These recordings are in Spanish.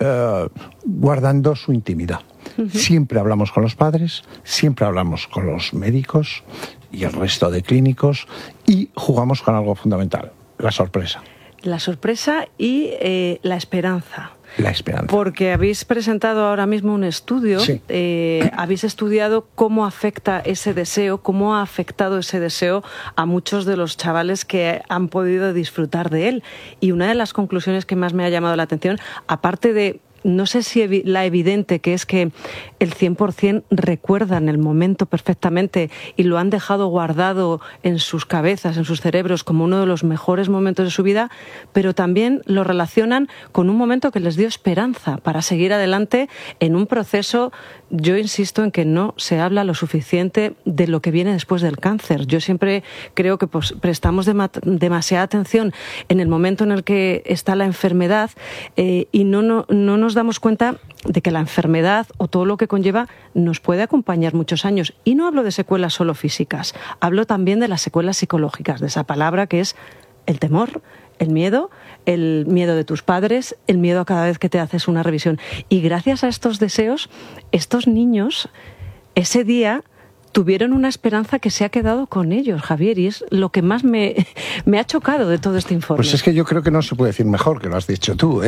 guardando su intimidad. Siempre hablamos con los padres, siempre hablamos con los médicos y el resto de clínicos y jugamos con algo fundamental, la sorpresa. La sorpresa y la esperanza. La esperanza. Porque habéis presentado ahora mismo un estudio, sí. Habéis estudiado cómo afecta ese deseo, cómo ha afectado ese deseo a muchos de los chavales que han podido disfrutar de él. Y una de las conclusiones que más me ha llamado la atención, aparte de, no sé si la evidente, que es que el 100% recuerdan el momento perfectamente y lo han dejado guardado en sus cabezas, en sus cerebros, como uno de los mejores momentos de su vida, pero también lo relacionan con un momento que les dio esperanza para seguir adelante en un proceso. Yo insisto en que no se habla lo suficiente de lo que viene después del cáncer. Yo siempre creo que prestamos demasiada atención en el momento en el que está la enfermedad y no nos damos cuenta de que la enfermedad o todo lo que conlleva nos puede acompañar muchos años. Y no hablo de secuelas solo físicas, hablo también de las secuelas psicológicas, de esa palabra que es el temor, el miedo de tus padres, el miedo a cada vez que te haces una revisión. Y gracias a estos deseos, estos niños, ese día, tuvieron una esperanza que se ha quedado con ellos, Javier, y es lo que más me ha chocado de todo este informe. Pues es que yo creo que no se puede decir mejor, que lo has dicho tú,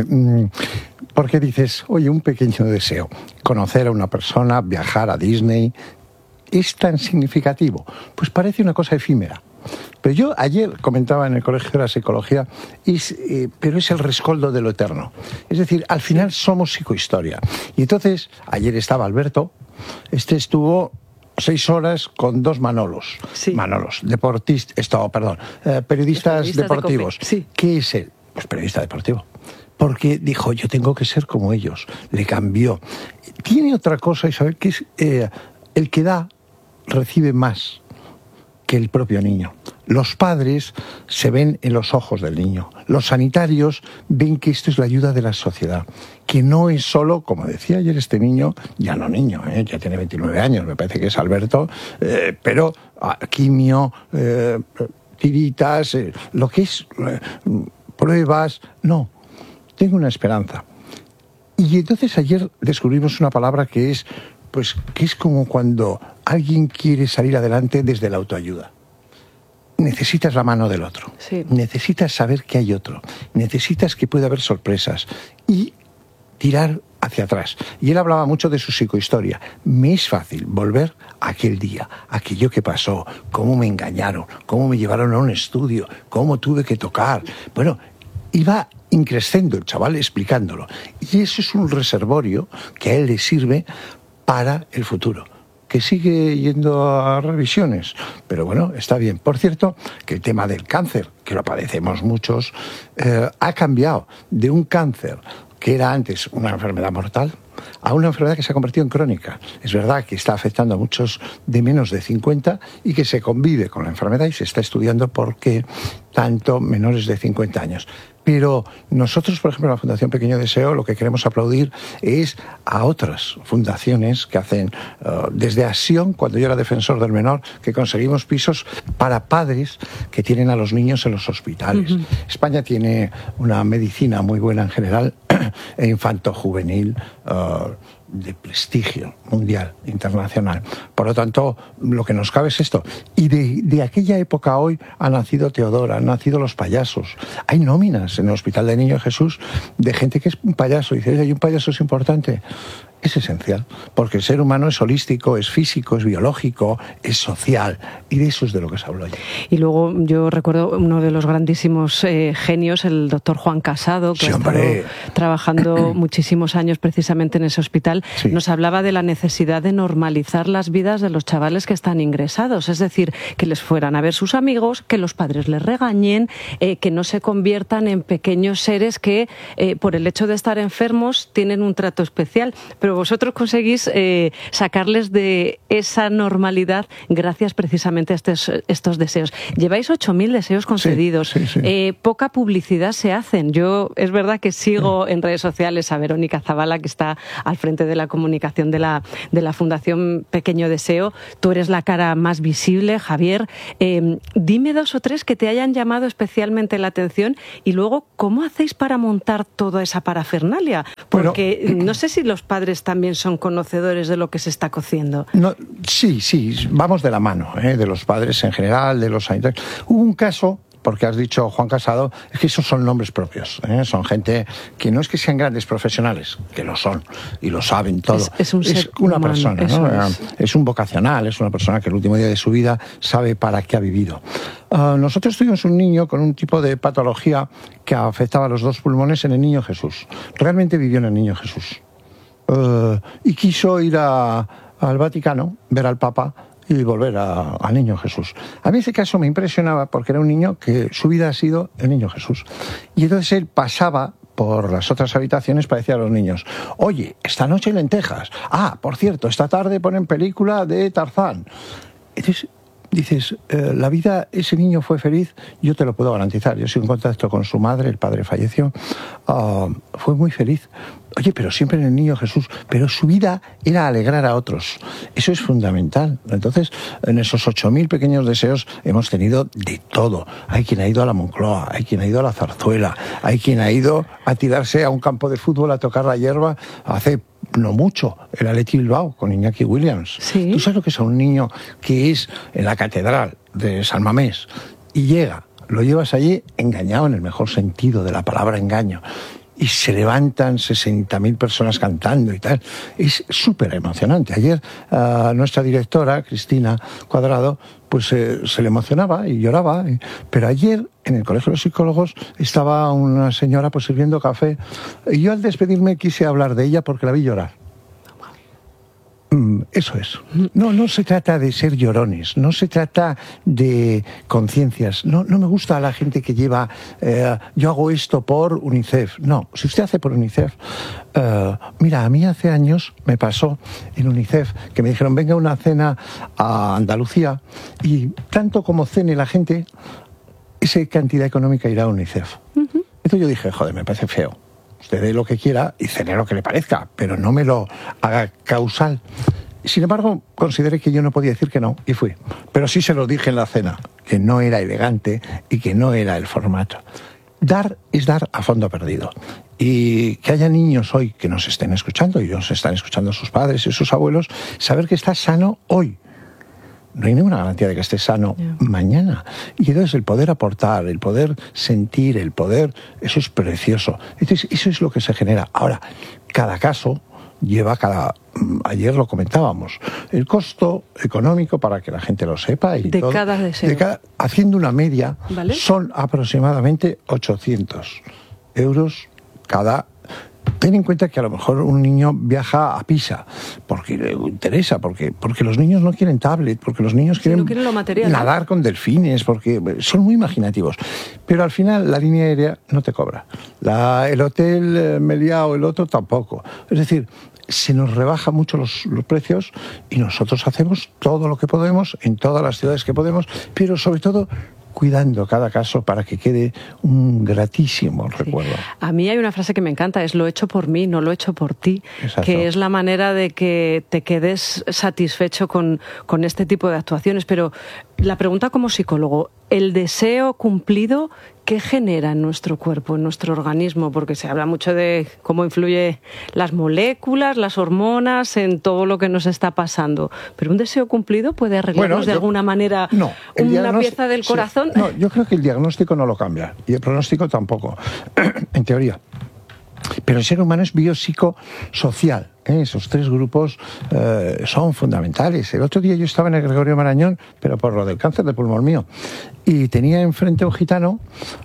porque dices, oye, un pequeño deseo, conocer a una persona, viajar a Disney, ¿es tan significativo? Pues parece una cosa efímera. Pero yo ayer comentaba en el Colegio de la Psicología, pero es el rescoldo de lo eterno. Es decir, al final somos psicohistoria. Y entonces, ayer estaba Alberto, estuvo 6 horas con 2 Manolos. Sí. Manolos, periodistas deportivos. De sí. ¿Qué es él? Pues periodista deportivo. Porque dijo, yo tengo que ser como ellos. Le cambió. Tiene otra cosa, Isabel, que es el que da, recibe más que el propio niño. Los padres se ven en los ojos del niño. Los sanitarios ven que esto es la ayuda de la sociedad. Que no es solo, como decía ayer este niño, ya no niño, ya tiene 29 años, me parece que es Alberto, pero quimio, tiritas, lo que es pruebas, no. Tengo una esperanza. Y entonces ayer descubrimos una palabra que es como cuando alguien quiere salir adelante desde la autoayuda. Necesitas la mano del otro. Sí. Necesitas saber que hay otro. Necesitas que pueda haber sorpresas. Y tirar hacia atrás. Y él hablaba mucho de su psicohistoria. Me es fácil volver a aquel día, aquello que pasó, cómo me engañaron, cómo me llevaron a un estudio, cómo tuve que tocar. Bueno, iba increscendo el chaval explicándolo. Y eso es un reservorio que a él le sirve para el futuro, que sigue yendo a revisiones, pero bueno, está bien. Por cierto, que el tema del cáncer, que lo padecemos muchos, ha cambiado de un cáncer que era antes una enfermedad mortal a una enfermedad que se ha convertido en crónica. Es verdad que está afectando a muchos de menos de 50 y que se convive con la enfermedad y se está estudiando por qué tanto menores de 50 años. Pero nosotros, por ejemplo, en la Fundación Pequeño Deseo, lo que queremos aplaudir es a otras fundaciones que hacen, desde Acción, cuando yo era defensor del menor, que conseguimos pisos para padres que tienen a los niños en los hospitales. Uh-huh. España tiene una medicina muy buena en general, e infanto-juvenil, de prestigio mundial, internacional. Por lo tanto, lo que nos cabe es esto. Y de aquella época a hoy ha nacido Teodora, han nacido los payasos. Hay nóminas en el Hospital de Niño Jesús de gente que es un payaso. Y dice, oye, un payaso es importante. Es esencial, porque el ser humano es holístico, es físico, es biológico, es social, y de eso es de lo que se habló ayer. Y luego yo recuerdo uno de los grandísimos genios, el doctor Juan Casado, que ha estado trabajando muchísimos años precisamente en ese hospital, sí. Nos hablaba de la necesidad de normalizar las vidas de los chavales que están ingresados, es decir, que les fueran a ver sus amigos, que los padres les regañen, que no se conviertan en pequeños seres que por el hecho de estar enfermos tienen un trato especial, pero vosotros conseguís sacarles de esa normalidad gracias precisamente a estos deseos. Lleváis 8.000 deseos concedidos. Sí, sí, sí. Poca publicidad se hacen. Yo es verdad que sigo en redes sociales a Verónica Zavala, que está al frente parte de la comunicación de la Fundación Pequeño Deseo. Tú eres la cara más visible, Javier. Dime 2 o 3 que te hayan llamado especialmente la atención y luego, ¿cómo hacéis para montar toda esa parafernalia? Porque no sé si los padres también son conocedores de lo que se está cociendo. No, sí, vamos de la mano, de los padres en general, de los sanitarios. Hubo un caso, porque has dicho Juan Casado, es que esos son nombres propios, son gente que no es que sean grandes profesionales, que lo son y lo saben todo. Es una humano, persona, ¿no? Es un vocacional, es una persona que el último día de su vida sabe para qué ha vivido. Nosotros tuvimos un niño con un tipo de patología que afectaba a los 2 pulmones en el Niño Jesús. Realmente vivió en el Niño Jesús. Y quiso ir al Vaticano, ver al Papa y volver al Niño Jesús. A mí ese caso me impresionaba porque era un niño que su vida ha sido el Niño Jesús. Y entonces él pasaba por las otras habitaciones para decir a los niños: oye, esta noche hay lentejas. Ah, por cierto, esta tarde ponen película de Tarzán. Entonces dices, la vida, ese niño fue feliz, yo te lo puedo garantizar. Yo estoy en contacto con su madre, el padre falleció, fue muy feliz. Oye, pero siempre en el Niño Jesús, pero su vida era alegrar a otros. Eso es fundamental. Entonces, en esos 8.000 pequeños deseos hemos tenido de todo. Hay quien ha ido a la Moncloa, hay quien ha ido a la Zarzuela, hay quien ha ido a tirarse a un campo de fútbol a tocar la hierba hace no mucho, el Athletic Bilbao con Iñaki Williams. ¿Sí? ¿Tú sabes lo que es a un niño que es en la catedral de San Mamés y llega, lo llevas allí engañado en el mejor sentido de la palabra engaño? Y se levantan 60.000 personas cantando y tal. Es súper emocionante. Ayer nuestra directora, Cristina Cuadrado, pues se le emocionaba y lloraba. Pero ayer, en el Colegio de los Psicólogos, estaba una señora pues sirviendo café. Y yo al despedirme quise hablar de ella porque la vi llorar. Eso es. No se trata de ser llorones, no se trata de conciencias. No me gusta la gente que lleva yo hago esto por UNICEF. No, si usted hace por UNICEF, mira, a mí hace años me pasó en UNICEF que me dijeron venga una cena a Andalucía y tanto como cene la gente, esa cantidad económica irá a UNICEF. Entonces yo dije, joder, me parece feo. Usted dé lo que quiera y cene lo que le parezca, pero no me lo haga causal. Sin embargo, consideré que yo no podía decir que no, y fui. Pero sí se lo dije en la cena, que no era elegante y que no era el formato. Dar es dar a fondo perdido. Y que haya niños hoy que nos estén escuchando, y nos están escuchando sus padres y sus abuelos, saber que está sano hoy. No hay ninguna garantía de que esté sano mañana. Y entonces el poder aportar, el poder sentir, el poder, eso es precioso. Entonces eso es lo que se genera. Ahora, cada caso lleva ayer lo comentábamos, el costo económico, para que la gente lo sepa. Y de todo, cada deseo. Haciendo una media, ¿vale? Son aproximadamente 800 euros cada. Ten en cuenta que a lo mejor un niño viaja a Pisa porque le interesa, porque los niños no quieren tablet, porque los niños quieren lo material, nadar con delfines, porque son muy imaginativos. Pero al final la línea aérea no te cobra. El hotel Meliá o el otro tampoco. Es decir, se nos rebaja mucho los precios y nosotros hacemos todo lo que podemos en todas las ciudades que podemos, pero sobre todo cuidando cada caso para que quede un gratísimo recuerdo. A mí hay una frase que me encanta, es lo hecho por mí, no lo hecho por ti. Exacto. Que es la manera de que te quedes satisfecho con este tipo de actuaciones. Pero la pregunta como psicólogo, ¿el deseo cumplido qué genera en nuestro cuerpo, en nuestro organismo? Porque se habla mucho de cómo influye las moléculas, las hormonas, en todo lo que nos está pasando. ¿Pero un deseo cumplido puede arreglarnos de alguna manera una pieza del corazón? No, yo creo que el diagnóstico no lo cambia y el pronóstico tampoco, en teoría. Pero el ser humano es biopsicosocial. Esos 3 grupos son fundamentales. El otro día yo estaba en el Gregorio Marañón, pero por lo del cáncer de pulmón mío, y tenía enfrente un gitano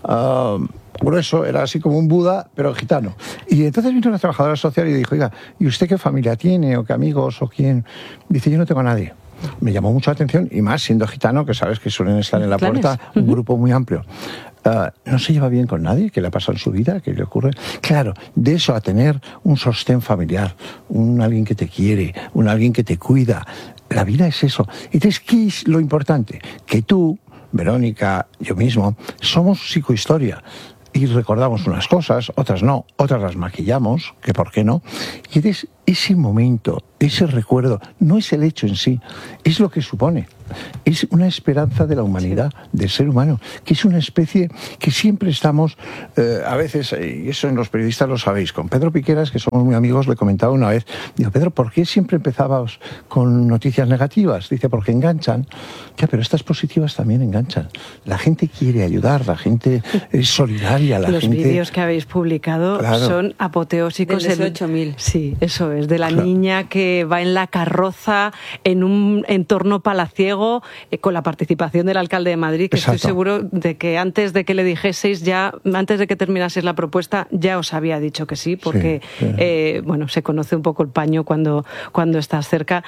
grueso, era así como un Buda, pero gitano. Y entonces vino una trabajadora social y dijo, oiga, ¿y usted qué familia tiene, o qué amigos, o quién? Dice, yo no tengo a nadie. Me llamó mucho la atención, y más siendo gitano, que sabes que suelen estar en la puerta un grupo muy amplio. ¿No se lleva bien con nadie? ¿Qué le ha pasado en su vida? ¿Qué le ocurre? Claro, de eso a tener un sostén familiar, alguien que te quiere, alguien que te cuida. La vida es eso. Entonces, ¿qué es lo importante? Que tú, Verónica, yo mismo, somos psicohistoria. Y recordamos unas cosas, otras no, otras las maquillamos, que por qué no. Y ese momento, ese recuerdo, no es el hecho en sí, es lo que supone. Es una esperanza de la humanidad, del ser humano, que es una especie que siempre estamos, a veces, y eso en los periodistas lo sabéis, con Pedro Piqueras, que somos muy amigos, le comentaba una vez, digo, Pedro, ¿por qué siempre empezabas con noticias negativas? Dice, porque enganchan. Ya, pero estas positivas también enganchan. La gente quiere ayudar, la gente es solidaria, Los vídeos que habéis publicado son apoteósicos. Del 18.000. Sí, eso es, de la niña que va en la carroza en un entorno palaciego, con la participación del alcalde de Madrid, que estoy seguro de que antes de que le dijeseis, antes de que terminaseis la propuesta, ya os había dicho que sí, porque bueno, se conoce un poco el paño cuando estás cerca.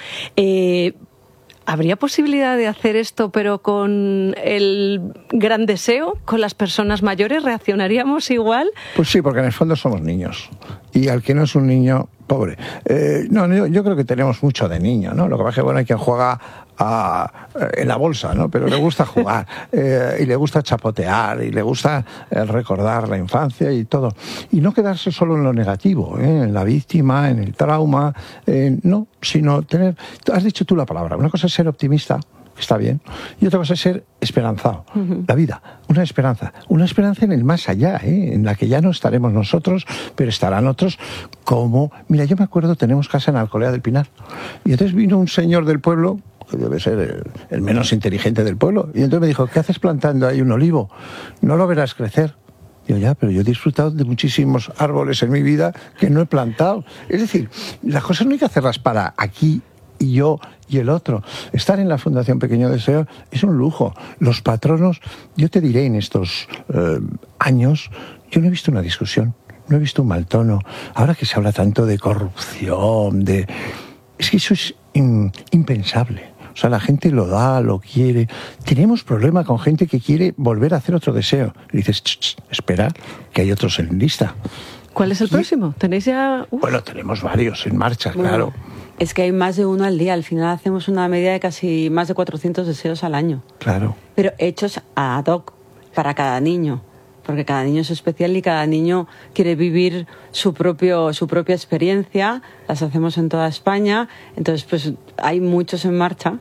¿Habría posibilidad de hacer esto, pero con el gran deseo, con las personas mayores? ¿Reaccionaríamos igual? Pues sí, porque en el fondo somos niños. Y al que no es un niño, pobre. Yo creo que tenemos mucho de niño, ¿no? Lo que pasa es que, bueno, hay quien juega en la bolsa, ¿no? Pero le gusta jugar y le gusta chapotear y le gusta recordar la infancia y todo. Y no quedarse solo en lo negativo, en la víctima, en el trauma, no, sino tener... Has dicho tú la palabra. Una cosa es ser optimista, está bien, y otra cosa es ser esperanzado. La vida, una esperanza en el más allá, en la que ya no estaremos nosotros, pero estarán otros como... Mira, yo me acuerdo, tenemos casa en Alcolea del Pinar, y entonces vino un señor del pueblo, que debe ser el menos inteligente del pueblo, y entonces me dijo, ¿qué haces plantando ahí un olivo? No lo verás crecer. Digo, ya, pero yo he disfrutado de muchísimos árboles en mi vida que no he plantado. Es decir, las cosas no hay que hacerlas para aquí y yo y el otro. Estar en la Fundación Pequeño Deseo es un lujo. Los patronos, yo te diré, en estos años, yo no he visto una discusión, no he visto un mal tono. Ahora que se habla tanto de corrupción, es que eso es impensable. O sea, la gente lo da, lo quiere. Tenemos problema con gente que quiere volver a hacer otro deseo. Y dices, espera, que hay otros en lista. ¿Cuál es el próximo? ¿Tenéis ya...? Bueno, tenemos varios en marcha, claro. Es que hay más de uno al día. Al final hacemos una media de casi más de 400 deseos al año. Claro. Pero hechos ad hoc para cada niño. Porque cada niño es especial y cada niño quiere vivir su propia experiencia. Las hacemos en toda España. Entonces, pues hay muchos en marcha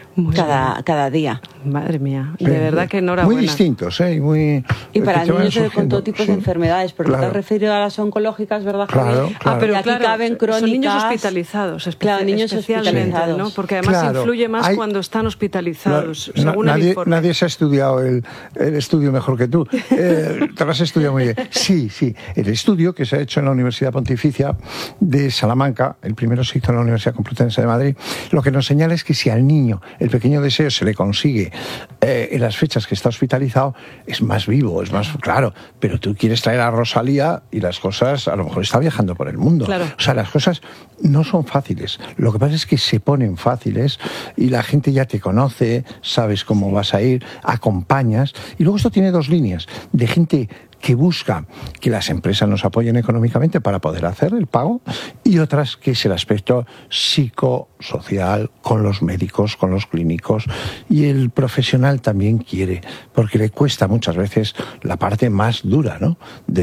cada día. Madre mía, de verdad que enhorabuena. Muy distintos, y para niños con todo tipo de enfermedades, porque te has referido a las oncológicas, ¿verdad, Javier? Claro. Pero aquí caben crónicas. Son niños hospitalizados, niños especialmente, ¿no? Porque además influye más cuando están hospitalizados, según el informe. Nadie se ha estudiado el estudio mejor que tú. Te lo has estudiado muy bien. Sí. El estudio que se ha hecho en la Universidad Pontificia de Salamanca, el primero se hizo en la Universidad Complutense de Madrid, lo que nos señala es que si al niño el pequeño deseo se le consigue en las fechas que está hospitalizado, es más vivo, es más claro. Pero tú quieres traer a Rosalía y las cosas, a lo mejor está viajando por el mundo. Claro. O sea, las cosas no son fáciles. Lo que pasa es que se ponen fáciles y la gente ya te conoce, sabes cómo vas a ir, acompañas. Y luego esto tiene dos líneas de gente que busca que las empresas nos apoyen económicamente para poder hacer el pago, y otras que es el aspecto psicosocial, con los médicos, con los clínicos, y el profesional también quiere, porque le cuesta muchas veces la parte más dura, ¿no?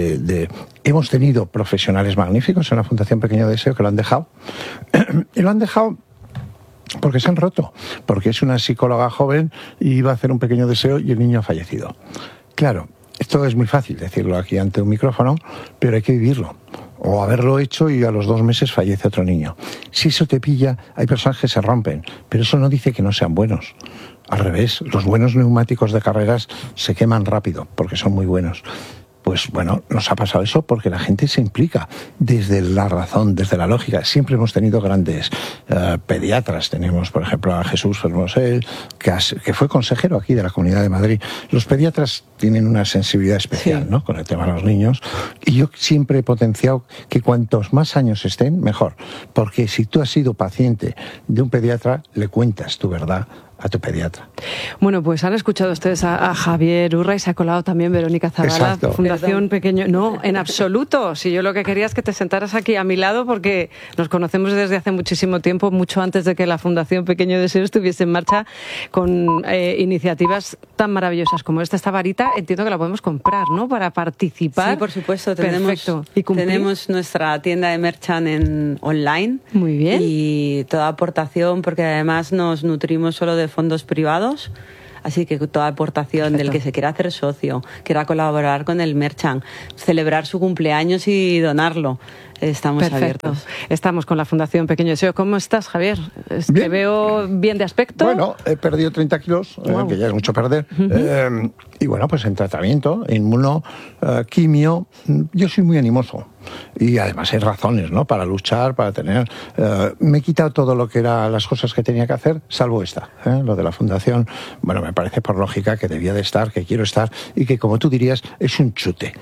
Hemos tenido profesionales magníficos en la Fundación Pequeño Deseo que lo han dejado, y lo han dejado porque se han roto, porque es una psicóloga joven y iba a hacer un pequeño deseo y el niño ha fallecido. Claro, esto es muy fácil decirlo aquí ante un micrófono, pero hay que vivirlo. O haberlo hecho y a los 2 meses fallece otro niño. Si eso te pilla, hay personas que se rompen, pero eso no dice que no sean buenos. Al revés, los buenos neumáticos de carreras se queman rápido porque son muy buenos. Pues bueno, nos ha pasado eso porque la gente se implica desde la razón, desde la lógica. Siempre hemos tenido grandes pediatras. Tenemos, por ejemplo, a Jesús Fermosel, que fue consejero aquí de la Comunidad de Madrid. Los pediatras tienen una sensibilidad especial, ¿no?, con el tema de los niños. Y yo siempre he potenciado que cuantos más años estén, mejor. Porque si tú has sido paciente de un pediatra, le cuentas tu verdad a tu pediatra. Bueno, pues han escuchado ustedes a Javier Urra y se ha colado también Verónica Zavala, Exacto. Fundación Pequeño. No, en absoluto. Si yo lo que quería es que te sentaras aquí a mi lado porque nos conocemos desde hace muchísimo tiempo, mucho antes de que la Fundación Pequeño Deseo estuviese en marcha con iniciativas tan maravillosas como esta varita. Entiendo que la podemos comprar, ¿no? Para participar. Sí, por supuesto. Perfecto. ¿Y tenemos nuestra tienda de merchan online. Muy bien. Y toda aportación, porque además nos nutrimos solo de fondos privados, así que toda aportación del que se quiera hacer socio, quiera colaborar con el merchant, celebrar su cumpleaños y donarlo, estamos abiertos. Estamos con la Fundación Pequeño Deseo. ¿Cómo estás, Javier? Te veo bien de aspecto. Bueno, he perdido 30 kilos, Wow. que ya es mucho perder. Y bueno, pues en tratamiento, inmuno, quimio. Yo soy muy animoso. Y además hay razones, ¿no? Para luchar, para tener... me he quitado todo lo que eran las cosas que tenía que hacer, salvo esta. Lo de la Fundación, bueno, me parece por lógica que debía de estar, que quiero estar, y que, como tú dirías, es un chute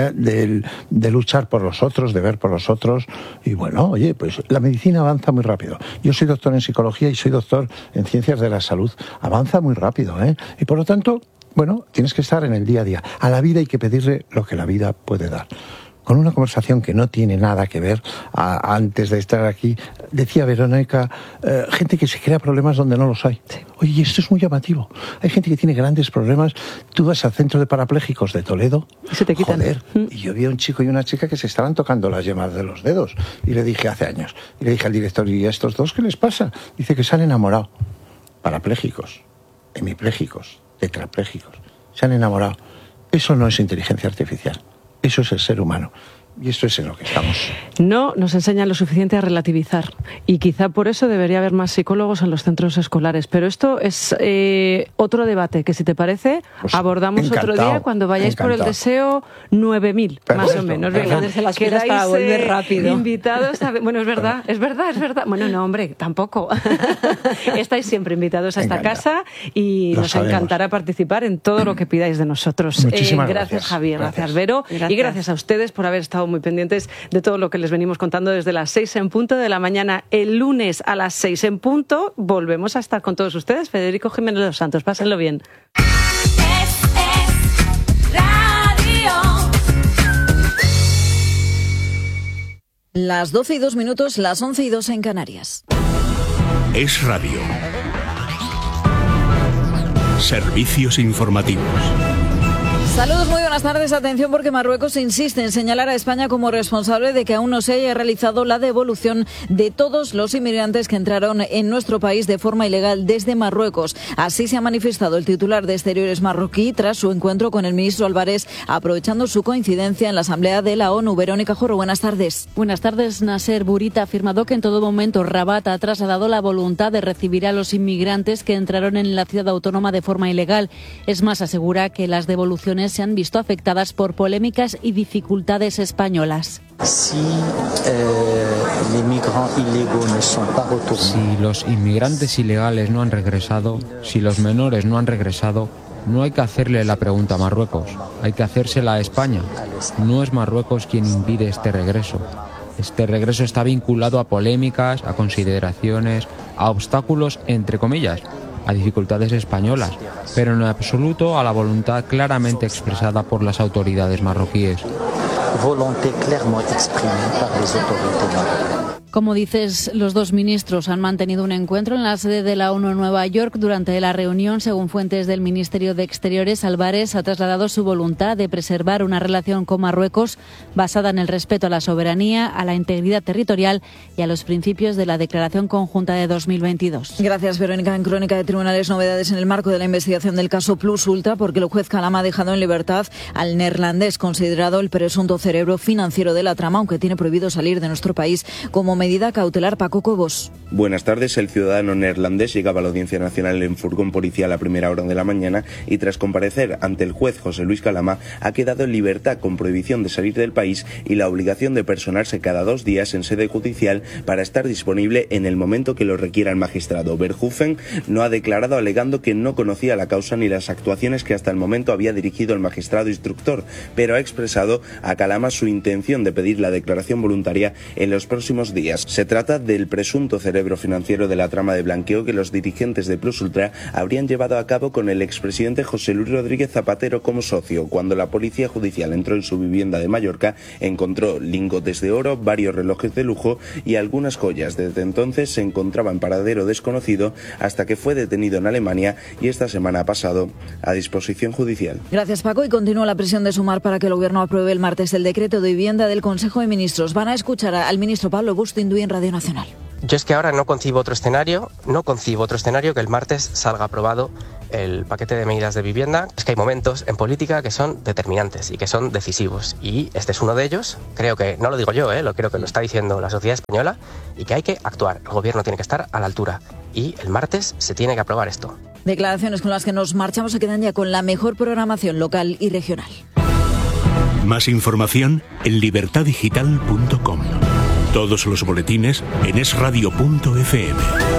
de luchar por los otros, de ver por los otros. Y bueno, oye, pues la medicina avanza muy rápido. Yo soy doctor en psicología y soy doctor en ciencias de la salud. Avanza muy rápido, y por lo tanto, bueno, tienes que estar en el día a día. A la vida hay que pedirle lo que la vida puede dar. Con una conversación que no tiene nada que ver, antes de estar aquí, decía Verónica, gente que se crea problemas donde no los hay. Sí. Oye, y esto es muy llamativo. Hay gente que tiene grandes problemas. Tú vas al centro de parapléjicos de Toledo. Y se te quitan. Joder. Y yo vi a un chico y una chica que se estaban tocando las yemas de los dedos. Y le dije hace años. Y le dije al director, ¿y a estos dos qué les pasa? Dice que se han enamorado. Parapléjicos, hemipléjicos, tetraplégicos. Se han enamorado. Eso no es inteligencia artificial. Eso es el ser humano. Y esto es en lo que estamos. No nos enseñan lo suficiente a relativizar. Y quizá por eso debería haber más psicólogos en los centros escolares. Pero esto es otro debate que, si te parece, pues abordamos otro día cuando vayáis por el deseo 9000, más o menos. Ponerse las pilas para volver rápido. Invitados bueno, es verdad. Bueno, no, hombre, tampoco. Estáis siempre invitados a esta casa y nos encantará participar en todo lo que pidáis de nosotros. Muchísimas gracias, Javier. Gracias, Vero. Gracias. Y gracias a ustedes por haber estado muy pendientes de todo lo que les venimos contando desde las 6 en punto de la mañana. El lunes a las 6 en punto volvemos a estar con todos ustedes. Federico Jiménez Los Santos, pásenlo bien. Las 12:02, las 11:02 en Canarias. Es Radio. Servicios informativos. Saludos, muy buenas tardes. Atención, porque Marruecos insiste en señalar a España como responsable de que aún no se haya realizado la devolución de todos los inmigrantes que entraron en nuestro país de forma ilegal desde Marruecos. Así se ha manifestado el titular de Exteriores marroquí tras su encuentro con el ministro Álvarez, aprovechando su coincidencia en la Asamblea de la ONU. Verónica Jorro, buenas tardes. Buenas tardes. Nasser Bourita ha afirmado que en todo momento Rabat ha trasladado la voluntad de recibir a los inmigrantes que entraron en la ciudad autónoma de forma ilegal. Es más, asegura que las devoluciones se han visto afectadas por polémicas y dificultades españolas. Si los inmigrantes ilegales no han regresado, si los menores no han regresado, no hay que hacerle la pregunta a Marruecos, hay que hacérsela a España. No es Marruecos quien impide este regreso. Este regreso está vinculado a polémicas, a consideraciones, a obstáculos, entre comillas, a dificultades españolas, pero en absoluto a la voluntad claramente expresada por las autoridades marroquíes. Como dices, los dos ministros han mantenido un encuentro en la sede de la ONU en Nueva York. Durante la reunión, según fuentes del Ministerio de Exteriores, Álvarez ha trasladado su voluntad de preservar una relación con Marruecos basada en el respeto a la soberanía, a la integridad territorial y a los principios de la Declaración Conjunta de 2022. Gracias, Verónica. En Crónica de Tribunales, novedades en el marco de la investigación del caso Plus Ultra, porque el juez Calama ha dejado en libertad al neerlandés, considerado el presunto cerebro financiero de la trama, aunque tiene prohibido salir de nuestro país como medida cautelar. Paco Cobos. Buenas tardes. El ciudadano neerlandés llegaba a la Audiencia Nacional en furgón policial a primera hora de la mañana y, tras comparecer ante el juez José Luis Calama, ha quedado en libertad con prohibición de salir del país y la obligación de personarse cada 2 días en sede judicial para estar disponible en el momento que lo requiera el magistrado. Verhoeven no ha declarado, alegando que no conocía la causa ni las actuaciones que hasta el momento había dirigido el magistrado instructor, pero ha expresado a Calama su intención de pedir la declaración voluntaria en los próximos días. días. Se trata del presunto cerebro financiero de la trama de blanqueo que los dirigentes de Plus Ultra habrían llevado a cabo con el expresidente José Luis Rodríguez Zapatero como socio. Cuando la policía judicial entró en su vivienda de Mallorca, encontró lingotes de oro, varios relojes de lujo y algunas joyas. Desde entonces se encontraba en paradero desconocido hasta que fue detenido en Alemania y esta semana ha pasado a disposición judicial. Gracias, Paco. Y continúa la presión de Sumar para que el Gobierno apruebe el martes el decreto de vivienda del Consejo de Ministros. Van a escuchar al ministro Pablo Bustinduy en Radio Nacional. Yo es que ahora no concibo otro escenario que el martes salga aprobado el paquete de medidas de vivienda. Es que hay momentos en política que son determinantes y que son decisivos. Y este es uno de ellos. Creo que, no lo digo yo, creo que lo está diciendo la sociedad española y que hay que actuar. El Gobierno tiene que estar a la altura. Y el martes se tiene que aprobar esto. Declaraciones con las que nos marchamos se quedan ya con la mejor programación local y regional. Más información en libertadigital.com. Todos los boletines en esradio.fm.